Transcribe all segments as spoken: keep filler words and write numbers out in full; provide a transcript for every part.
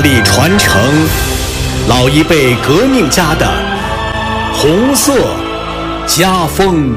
力传承老一辈革命家的红色家风。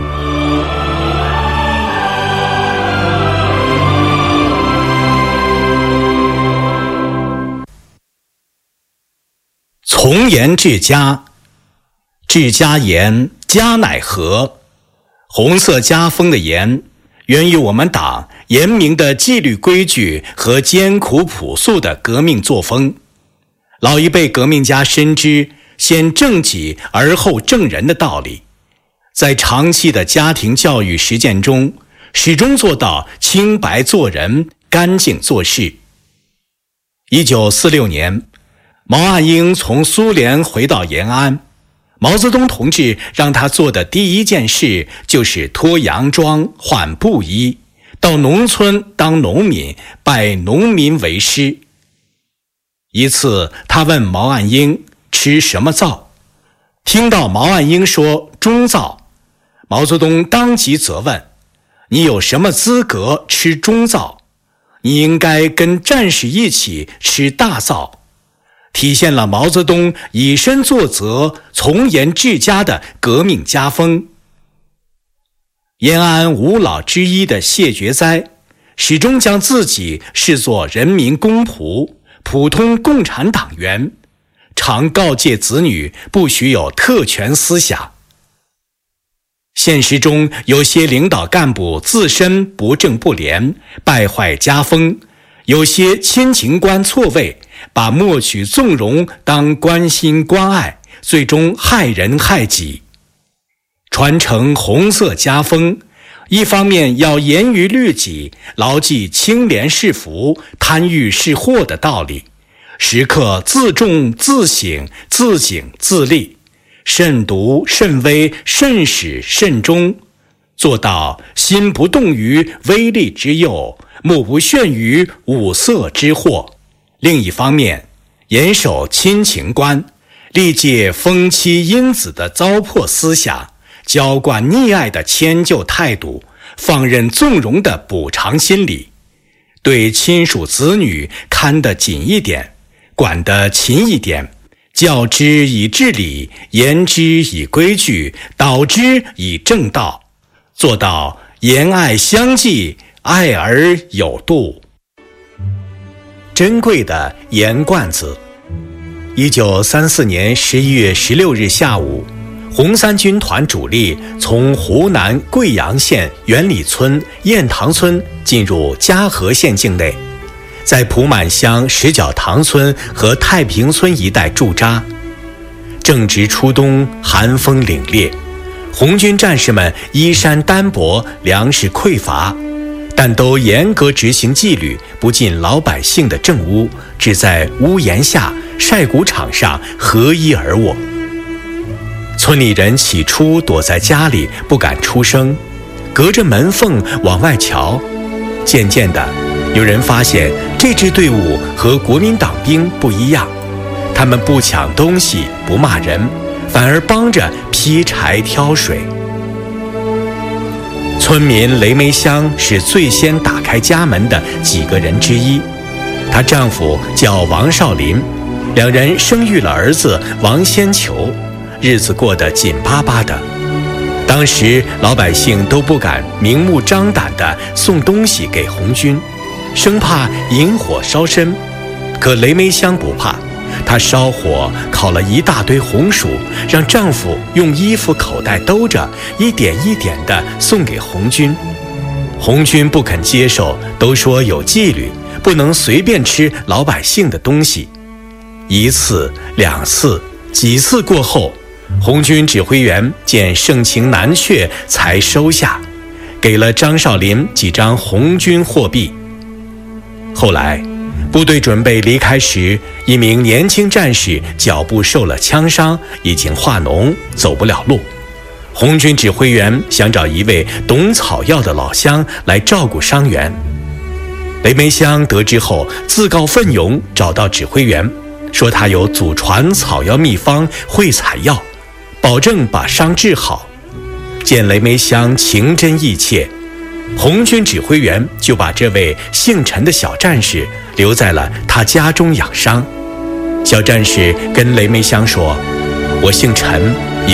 从严治家，治家严，家乃和。红色家风的严，源于我们党严明的纪律规矩和艰苦朴素的革命作风。老一辈革命家深知先正己而后正人的道理，在长期的家庭教育实践中，始终做到清白做人，干净做事。一九四六年，毛岸英从苏联回到延安，毛泽东同志让他做的第一件事就是脱洋装换布衣，到农村当农民，拜农民为师。一次他问毛岸英吃什么皂，听到毛岸英说中皂，毛泽东当即责问：你有什么资格吃中皂？你应该跟战士一起吃大皂。体现了毛泽东以身作则、从严治家的革命家风。延安五老之一的谢觉哉，始终将自己视作人民公仆、普通共产党员，常告诫子女不许有特权思想。现实中有些领导干部自身不正不廉，败坏家风，有些亲情观错位，把默许纵容当关心关爱，最终害人害己。传承红色家风，一方面要严于律己，牢记清廉是福、贪欲是祸的道理，时刻自重自省、自警自立，慎独慎微、慎始慎终，做到心不动于微利之诱，目不眩于五色之祸。另一方面，严守亲情观，历戒风妻荫子的糟粕思想，浇灌溺爱的迁就态度，放任纵容的补偿心理，对亲属子女看得紧一点，管得勤一点，教之以治理，严之以规矩，导之以正道，做到严爱相济，爱而有度。珍贵的盐罐子。一九三四年十一月十六日下午，红三军团主力从湖南贵阳县原里村雁塘村进入嘉禾县境内，在蒲满乡石角塘村和太平村一带驻扎。正值初冬，寒风凛冽，红军战士们衣衫单薄，粮食匮乏，但都严格执行纪律，不进老百姓的正屋，只在屋檐下、晒谷场上合衣而卧。村里人起初躲在家里不敢出声，隔着门缝往外瞧。渐渐的，有人发现这支队伍和国民党兵不一样，他们不抢东西，不骂人，反而帮着劈柴挑水。村民雷梅香是最先打开家门的几个人之一，她丈夫叫王少林，两人生育了儿子王先球，日子过得紧巴巴的。当时老百姓都不敢明目张胆地送东西给红军，生怕引火烧身。可雷梅香不怕，她烧火烤了一大堆红薯，让丈夫用衣服口袋兜着，一点一点地送给红军。红军不肯接受，都说有纪律，不能随便吃老百姓的东西。一次两次几次过后，红军指挥员见盛情难却，才收下，给了张少林几张红军货币。后来部队准备离开时，一名年轻战士脚部受了枪伤，已经化脓，走不了路。红军指挥员想找一位懂草药的老乡来照顾伤员。雷梅香得知后自告奋勇找到指挥员，说他有祖传草药秘方，会采药，保证把伤治好。见雷梅香情真意切，红军指挥员就把这位姓陈的小战士留在了他家中养伤。 小战士跟雷梅香说：“我姓陈，以